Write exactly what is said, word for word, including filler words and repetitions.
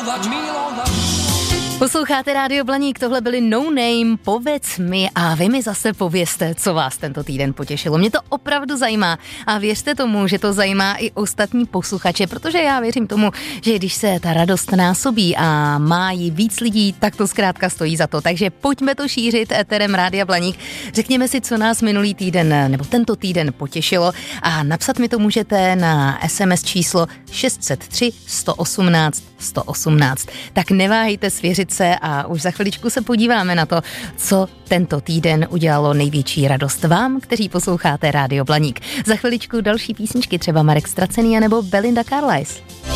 milovať, milovať. Posloucháte Rádio Blaník, tohle byli No Name, Povedz mi a vy mi zase povězte, co vás tento týden potěšilo. Mě to opravdu zajímá a věřte tomu, že to zajímá i ostatní posluchače, protože já věřím tomu, že když se ta radost násobí a má jí víc lidí, tak to zkrátka stojí za to. Takže pojďme to šířit éterem Rádia Blaník. Řekněme si, co nás minulý týden nebo tento týden potěšilo a napsat mi to můžete na es em es číslo šest set tři sto osmnáct sto osmnáct. Tak neváhejte svěřit se a už za chviličku se podíváme na to, co tento týden udělalo největší radost vám, kteří posloucháte Rádio Blaník. Za chviličku další písničky, třeba Marek Stracený nebo Belinda Carlisle.